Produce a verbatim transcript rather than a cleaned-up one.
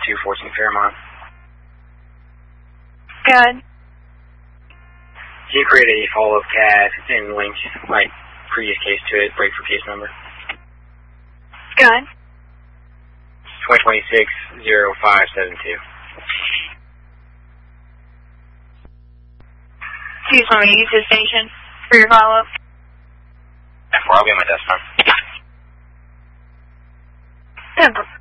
two fourteen Fairmont. Good. Can you create a follow-up C A D and link my previous case to it, break for case number? Good. twenty twenty-six oh five seventy-two. Excuse me, use this station for your follow-up. F four, I'll be at my desk, man. Simple.